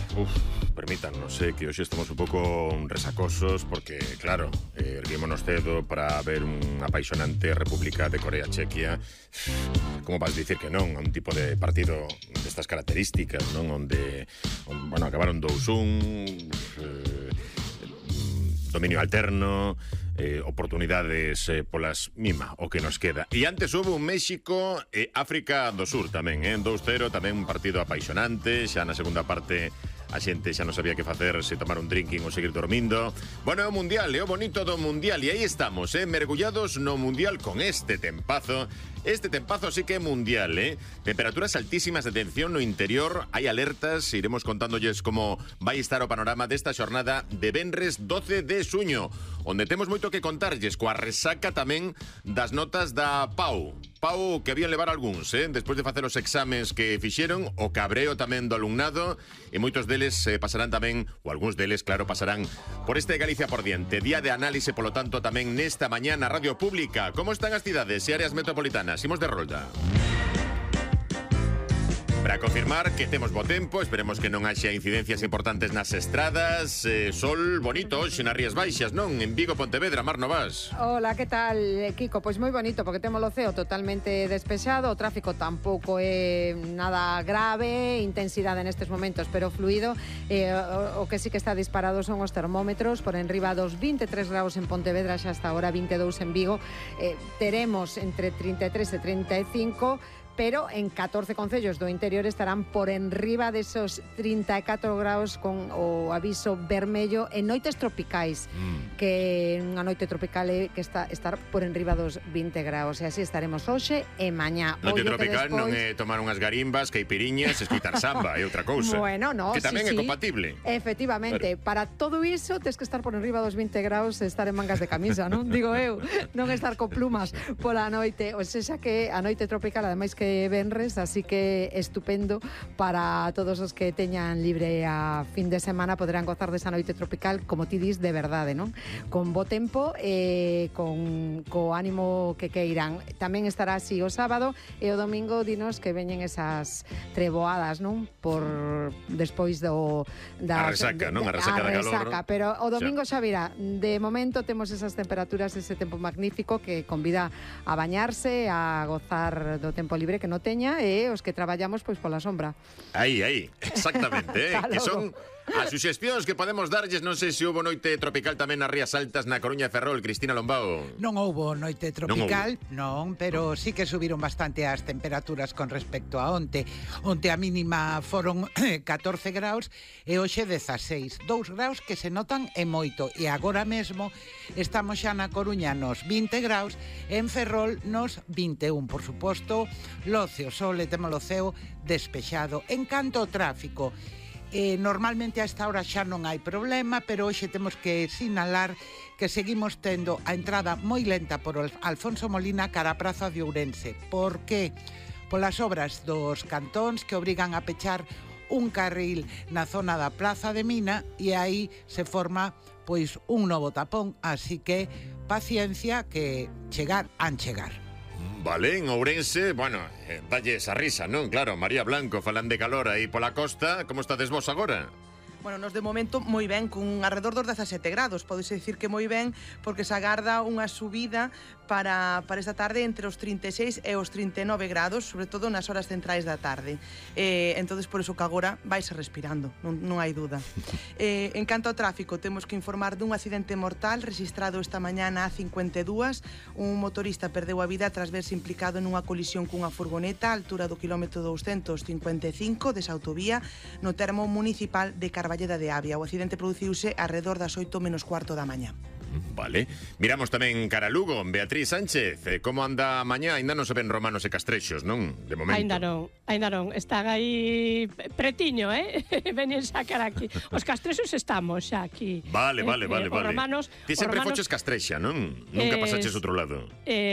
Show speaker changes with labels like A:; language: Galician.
A: Permítanos, que hoxe estamos un pouco resacosos porque, claro, erguímonos cedo para ver unha apaixonante República de Corea-Chequia. Como vas dicir que non a un tipo de partido destas características, non? Onde acabaron 2-1, dominio alterno, oportunidades polas mima o que nos queda. E antes hubo un México e África do Sur tamén, 2-0, tamén un partido apaixonante. Xa na segunda parte a xente xa non sabía que facer, se tomar un drinking ou seguir dormindo. Bueno, é o Mundial, é o bonito do Mundial. E aí estamos, mergullados no Mundial con este tempazo. Este tempazo sí que é mundial, Temperaturas altísimas de tensión no interior. Hai alertas, iremos contándolles como vai estar o panorama desta xornada de venres 12 de xuño, onde temos moito que contarlles, coa resaca tamén das notas da PAU. PAU que habían levar algúns, despois de facer os exames que fixeron, o cabreo tamén do alumnado, e moitos deles pasarán tamén, ou algúns deles, claro, pasarán por este Galicia por diante. Día de análise, polo tanto, tamén nesta mañá na Radio Pública. Como están as cidades e áreas metropolitanas? Imos de rolda. Para confirmar que temos bo tempo, esperemos que non haxa incidencias importantes nas estradas. Sol bonito hoxe nas Rías Baixas, non? En Vigo, Pontevedra, Mar Novas.
B: Hola, que tal, Kiko? Pois moi bonito, porque temos o ceo totalmente despexado, o tráfico tampouco é nada grave, intensidade nestes momentos, pero fluido. O que sí que está disparado son os termómetros, por enriba dos 23 graus en Pontevedra, xa hasta ahora 22 en Vigo. Teremos entre 33 e 35, pero en 14 concellos do interior estarán por enriba desos 34 graus con o aviso vermello en noites tropicais, que unha noite tropical é que estar por enriba dos 20 graus, e así estaremos hoxe e mañá.
A: Noite tropical non é tomar unhas garimbas, caipiriñas, escoitar samba, é outra cousa.
B: Bueno, no,
A: que tamén é compatible.
B: Efectivamente, para todo iso tens que estar por enriba dos 20 graus e estar en mangas de camisa, non? Digo eu, non estar con plumas pola noite, ou sexa que a noite tropical, ademais que venres, así que estupendo para todos os que teñan libre a fin de semana, poderán gozar desa noite tropical, como ti dis, de verdade, non? Con bo tempo e co ánimo que queiran. Tamén estará así o sábado e o domingo, dinos que veñen esas treboadas, non? Por despois
A: da resaca, non? A resaca da calor.
B: Pero o domingo xa virá. De momento temos esas temperaturas, ese tempo magnífico que convida a bañarse, a gozar do tempo libre que non teña, e os que traballamos pois pola sombra.
A: Aí, exactamente, que son as suxestións que podemos darlles. Non sei se houbo noite tropical tamén nas Rías Altas, na Coruña e Ferrol. Cristina Lombao.
C: Non houbo noite tropical, non, pero sí que subiron bastante as temperaturas con respecto a onte. Onte a mínima foron 14 graus e hoxe 16. 2 graus que se notan e moito. E agora mesmo estamos xa na Coruña nos 20 graus, en Ferrol nos 21. Por suposto, loce o sol e temos o ceo despexado. En canto ao tráfico, normalmente a esta hora xa non hai problema, pero hoxe temos que sinalar que seguimos tendo a entrada moi lenta por Alfonso Molina cara a Praza de Ourense. Por que? Polas obras dos cantóns que obrigan a pechar un carril na zona da Praza de Mina, e aí se forma pois un novo tapón, así que paciencia, que chegar han chegar.
A: Vale, en Ourense, dalle esa risa, non? Claro, María Blanco, falan de calor aí pola costa. Como estades vos agora?
D: Bueno, nos de momento moi ben, cun alrededor dos 17 grados, podese dicir que moi ben, porque se agarda unha subida para esta tarde entre os 36 e os 39 grados, sobre todo nas horas centrais da tarde. Entonces, por iso que agora vaise respirando, non hai duda. En canto ao tráfico, temos que informar dun accidente mortal registrado esta mañá na A52. Un motorista perdeu a vida tras verse implicado nunha colisión cunha furgoneta a altura do quilómetro 255 desa autovía no termo municipal de Carballeda de Avia. O accidente produciuse alrededor das 8 menos cuarto da mañá.
A: Vale. Miramos tamén cara a Lugo. Beatriz Sánchez, como anda a mañá? Ainda non se ven romanos e castrexos, non? De momento.
E: Ainda non. Están aí pretiño, Veñen xa cara aquí. Os castrexos estamos xa aquí.
A: Vale.
E: Os romanos...
A: Ti sempre foches castrexa, non? Nunca pasaches outro lado.